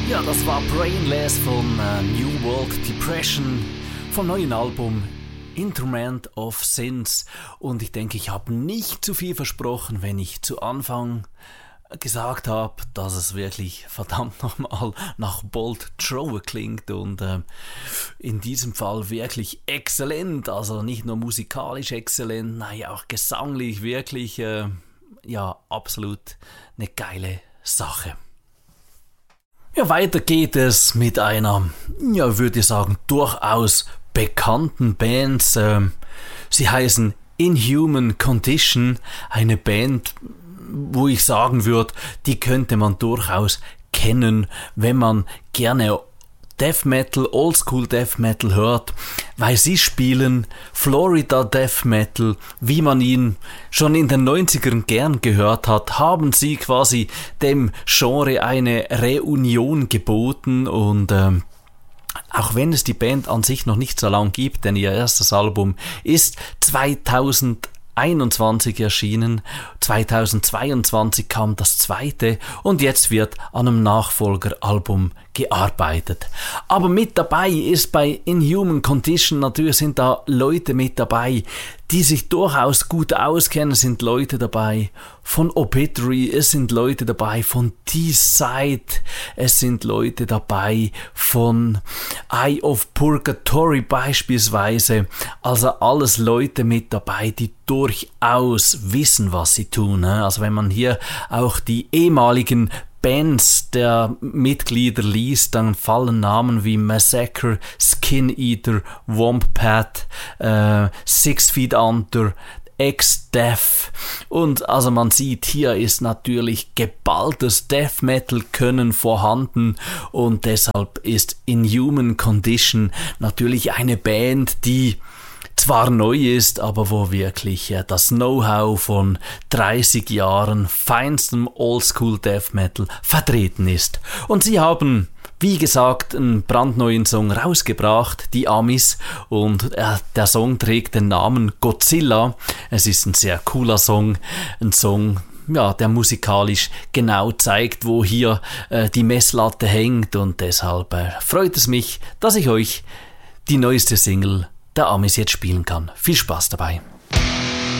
Ja, das war Brainless von New World Depression vom neuen Album Instrument of Sins. Und ich denke, ich habe nicht zu viel versprochen, wenn ich zu Anfang gesagt habe, dass es wirklich verdammt nochmal nach Bold Thrower klingt und in diesem Fall wirklich exzellent, also nicht nur musikalisch exzellent, nein, auch gesanglich wirklich, absolut eine geile Sache. Ja, weiter geht es mit einer, würde ich sagen, durchaus bekannten Band. Sie heißen Inhuman Condition, eine Band, wo ich sagen würde, die könnte man durchaus kennen, wenn man gerne Death Metal, Oldschool Death Metal hört, weil sie spielen Florida Death Metal, wie man ihn schon in den 90ern gern gehört hat, haben sie quasi dem Genre eine Reunion geboten und auch wenn es die Band an sich noch nicht so lang gibt, denn ihr erstes Album ist 2021 erschienen, 2022 kam das zweite und jetzt wird an einem Nachfolgeralbum gearbeitet. Aber mit dabei ist bei Inhuman Condition, natürlich sind da Leute mit dabei, die sich durchaus gut auskennen, es sind Leute dabei von Obituary, es sind Leute dabei von D-Side, es sind Leute dabei von Eye of Purgatory beispielsweise, also alles Leute mit dabei, die durchaus wissen, was sie tun. Also wenn man hier auch die ehemaligen Bands der Mitglieder liest, dann fallen Namen wie Massacre, Skin Eater, Wombat, 6 Feet Under, Ex-Death und also man sieht, hier ist natürlich geballtes Death Metal Können vorhanden und deshalb ist Inhuman Condition natürlich eine Band, die zwar neu ist, aber wo wirklich das Know-how von 30 Jahren feinstem Oldschool Death Metal vertreten ist. Und sie haben, wie gesagt, einen brandneuen Song rausgebracht, die Amis, und der Song trägt den Namen Godzilla. Es ist ein sehr cooler Song, ein Song, der musikalisch genau zeigt, wo hier die Messlatte hängt, und deshalb freut es mich, dass ich euch die neueste Single der Amis jetzt spielen kann. Viel Spaß dabei.